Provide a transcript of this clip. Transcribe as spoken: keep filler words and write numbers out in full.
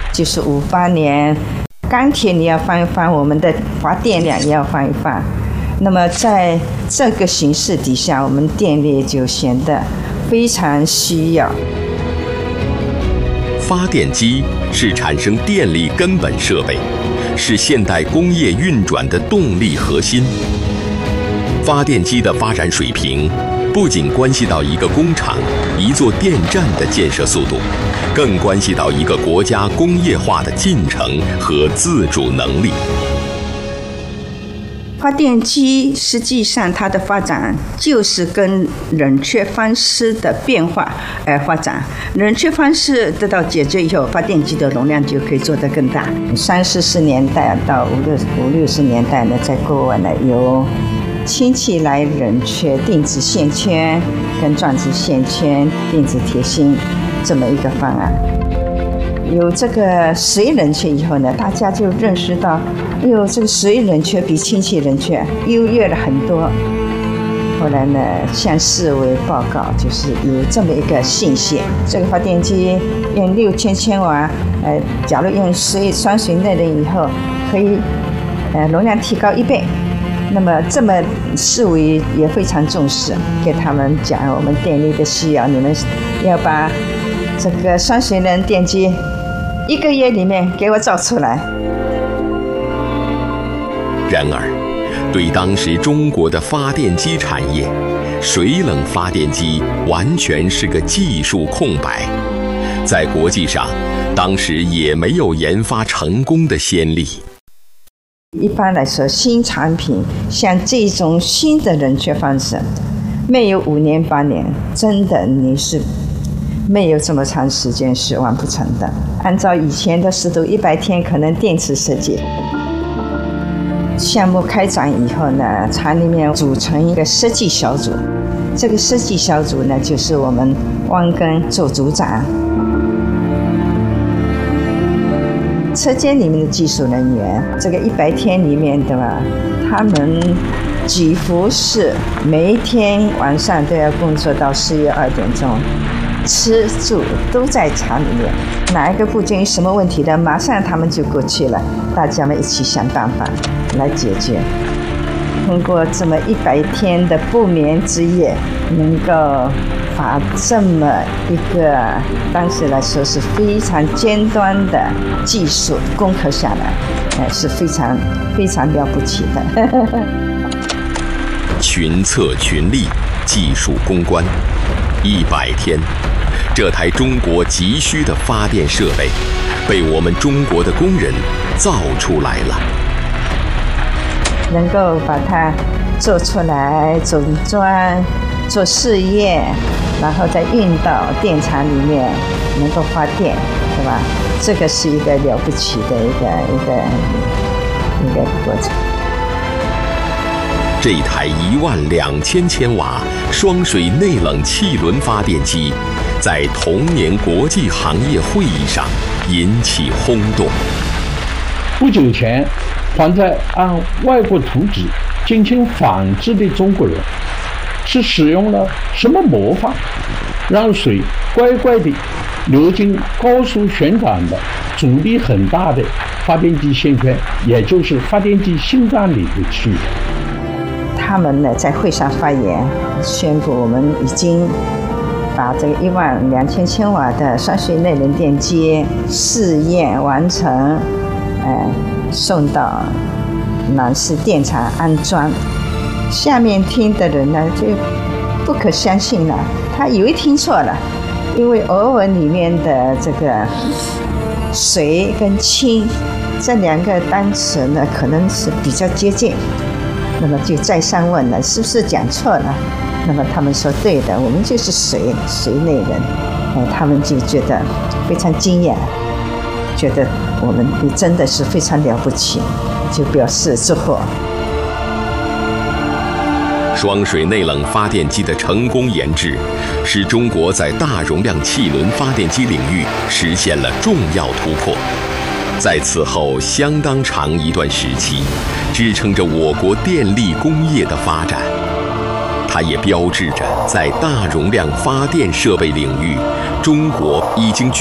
就是五八年，钢铁你要放一放，我们的发电量也要放一放。那么在这个形势底下，我们电力就显得非常需要。 发电机是产生电力根本设备，是现代工业运转的动力核心。发电机的发展水平，不仅关系到一个工厂、一座电站的建设速度，更关系到一个国家工业化的进程和自主能力。 发电机实际上它的发展就是跟冷却方式的变化而发展。冷却方式得到解决以后，发电机的容量就可以做得更大。三四十年代到五六五六十年代呢，在国外呢有氢气来冷却定子线圈跟转子线圈、定子铁芯这么一个方案。有这个水冷却以后呢，大家就认识到，哎呦，这个水冷却比氢气冷却优越了很多。后来呢，向世卫报告，就是有这么一个信息：这个发电机用六千千瓦，呃，假如用水双水内冷以后，可以呃容量提高一倍。那么这么世卫也非常重视，给他们讲我们电力的需要，你们要把这个双水冷电机一个月里面给我造出来。 然而，对当时中国的发电机产业，水冷发电机完全是个技术空白，在国际上，当时也没有研发成功的先例。 一般来说，新产品像这种新的冷却方式，没有五年八年，真的你是没有这么长时间是完不成的。按照以前的速度，一百天可能电池设计。项目开展以后呢，厂里面组成一个设计小组，这个设计小组呢，就是我们汪根做组长。车间里面的技术人员，这个一百天里面，对吧？他们几乎是每一天晚上都要工作到十一二点钟，吃住都在厂里面。哪一个部件有什么问题的，马上他们就过去了，大家们一起想办法来解决。通过这么一百天的不眠之夜，能够把这么一个当时来说是非常尖端的技术攻克下来，呃，是非常非常了不起的。 群策群力，技术攻关，一百天，这台中国急需的发电设备，被我们中国的工人造出来了。 能够把它做出来、组装、做试验，然后再运到电厂里面，能够发电，对吧？这个是一个了不起的一个一个一个过程。 这台一万两千千瓦双水内冷气轮发电机，在同年国际行业会议上引起轰动。 不久前，还在按外国图纸进行仿制的中国人，是使用了什么魔法，让水乖乖地流进高速旋转的、阻力很大的发电机线圈，也就是发电机心脏里的区域。 他们呢在会上发言，宣布我们已经把这个一万两千千瓦的双水内冷电机试验完成，呃，送到南市电厂安装。下面听的人呢就不可相信了，他以为听错了，因为俄文里面的这个水跟氢这两个单词呢可能是比较接近。那么就再三问了，是不是讲错了？那么他们说对的，我们就是水水内冷。哎，他们就觉得非常惊讶，觉得我们真的是非常了不起，就表示祝贺。 双水内冷发电机的成功研制，使中国在大容量气轮发电机领域实现了重要突破。在此后相当长一段时期，支撑着我国电力工业的发展。它也标志着在大容量发电设备领域，中国已经具